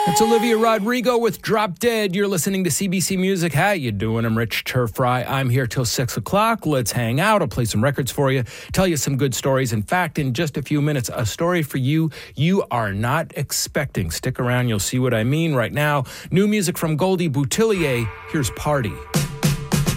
It's Olivia Rodrigo with Drop Dead. You're listening to CBC Music. How you doing? I'm Rich Turfry. I'm here till 6 o'clock. Let's hang out. I'll play some records for you, tell you some good stories. In fact, in just a few minutes, a story for you are not expecting. Stick around. You'll see what I mean right now. New music from Goldie Boutillier. Here's Party.